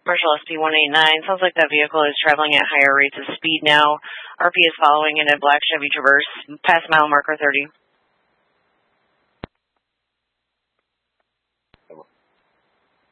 Marshall SP 189. Sounds like that vehicle is traveling at higher rates of speed now. RP is following in a black Chevy Traverse, past mile marker 30.